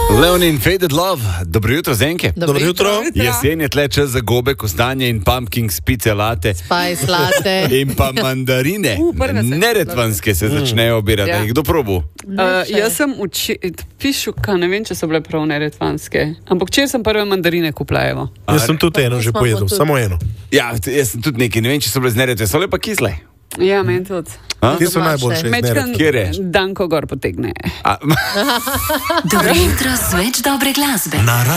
Leonin Faded Love, dobro jutro, Zenke. Dobro jutro. Jesen je tle čas za gobe, kostanje in pumpkin spice late. Spice latte. In pa mandarine, neretvanske se začnejo obirati. Ja. Kdo probu? Jaz sem pišuka, ne vem, če so bile prav neretvanske. Ampak če sem prve mandarine kuplajevo. Jaz sem tudi eno že pojedel, samo eno. Ja, jaz sem tudi nekaj, ne vem, če so bile z neretve, so le pa kisle. Ja, meni tudi. Ti so najboljše iz neretve. Kjer je? Danko gor potegne. Dobro jutro z več dobre glasbe.